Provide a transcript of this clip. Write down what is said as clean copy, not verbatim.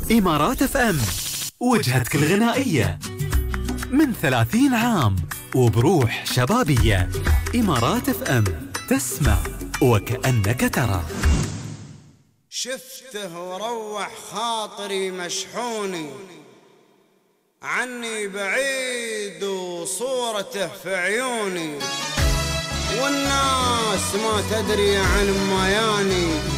إمارات اف ام، وجهتك الغنائية من 30 عام وبروح شبابية. إمارات اف ام، تسمع وكأنك ترى. شفته وروح خاطري مشحوني، عني بعيد وصورته في عيوني، والناس ما تدري عن مياني،